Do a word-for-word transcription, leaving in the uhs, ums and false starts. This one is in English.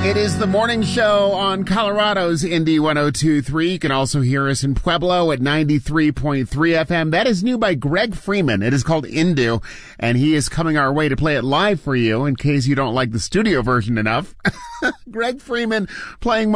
It is the morning show on Colorado's Indy one oh two point three. You can also hear us in Pueblo at ninety-three point three F M. That is new by Greg Freeman. It is called Indu, and he is coming our way to play it live for you in case you don't like the studio version enough. Greg Freeman playing